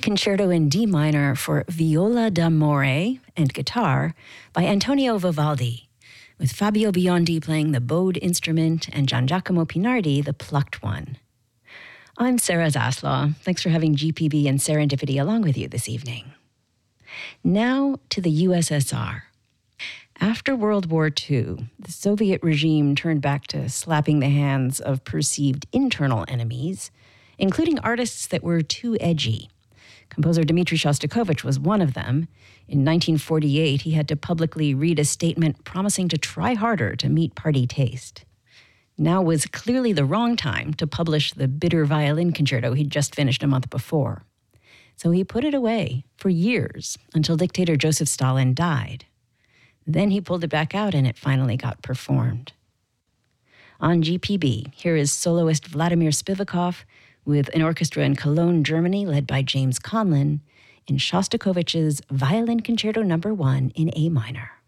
Concerto in D minor for viola d'amore and guitar by Antonio Vivaldi, with Fabio Biondi playing the bowed instrument and Giangiacomo Pinardi the plucked one. I'm Sarah Zaslaw. Thanks for having GPB and Serendipity along with you this evening. Now to the USSR. After World War II, the Soviet regime turned back to slapping the hands of perceived internal enemies, including artists that were too edgy. Composer Dmitri Shostakovich was one of them. In 1948, he had to publicly read a statement promising to try harder to meet party taste. Now was clearly the wrong time to publish the bitter violin concerto he'd just finished a month before. So he put it away for years until dictator Joseph Stalin died. Then he pulled it back out and it finally got performed. On GPB, here is soloist Vladimir Spivakov with an orchestra in Cologne, Germany, led by James Conlon, in Shostakovich's Violin Concerto No. 1 in A minor.